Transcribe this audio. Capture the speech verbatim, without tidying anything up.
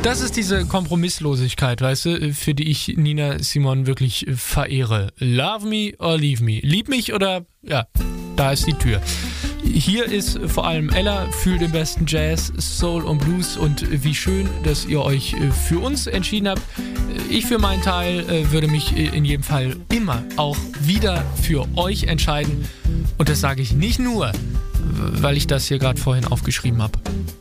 Das ist diese Kompromisslosigkeit, weißt du, für die ich Nina Simone wirklich verehre. Love me or leave me. Lieb mich oder, ja, da ist die Tür. Hier ist vor allem Ella, fühlt den besten Jazz, Soul und Blues und wie schön, dass ihr euch für uns entschieden habt. Ich für meinen Teil würde mich in jedem Fall immer auch wieder für euch entscheiden und das sage ich nicht nur, weil ich das hier gerade vorhin aufgeschrieben habe.